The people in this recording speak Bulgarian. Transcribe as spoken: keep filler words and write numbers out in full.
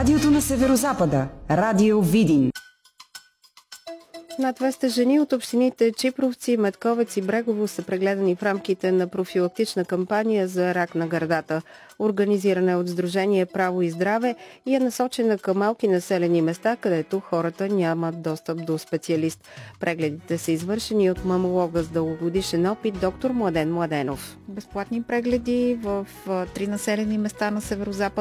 Радиото на Северозапада. Радио Видин. Над двеста жени от общините Чипровци, Медковец и Брегово са прегледани в рамките на профилактична кампания за рак на гърдата. Организирана е от Сдружение Право и здраве и е насочена към малки населени места, където хората нямат достъп до специалист. Прегледите са извършени от мамолога с дългогодишен опит доктор Младен Младенов. Безплатни прегледи в три населени места на Северозапада